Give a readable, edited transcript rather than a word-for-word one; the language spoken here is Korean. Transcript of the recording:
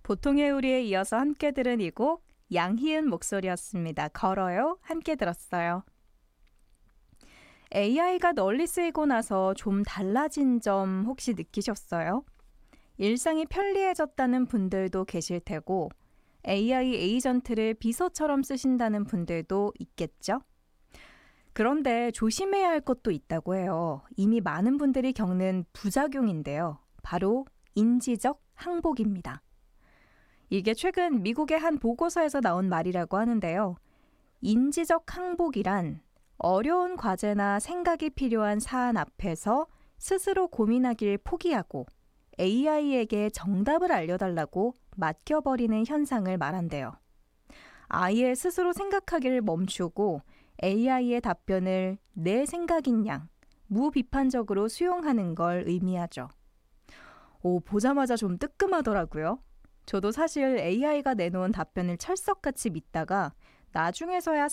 보통의 우리에 이어서 함께 들은 이 곡 양희은 목소리였습니다. 걸어요. 함께 들었어요. AI가 널리 쓰이고 나서 좀 달라진 점 혹시 느끼셨어요? 일상이 편리해졌다는 분들도 계실 테고 AI 에이전트를 비서처럼 쓰신다는 분들도 있겠죠? 그런데 조심해야 할 것도 있다고 해요. 이미 많은 분들이 겪는 부작용인데요. 바로 인지적 항복입니다. 이게 최근 미국의 한 보고서에서 나온 말이라고 하는데요. 인지적 항복이란 어려운 과제나 생각이 필요한 사안 앞에서 스스로 고민하길 포기하고 AI에게 정답을 알려달라고 맡겨버리는 현상을 말한대요. 아예 스스로 생각하기를 멈추고 AI의 답변을 내 생각인 양, 무비판적으로 수용하는 걸 의미하죠. 보자마자 좀 뜨끔하더라고요. 저도 사실 AI가 내놓은 답변을 철석같이 믿다가 나중에서야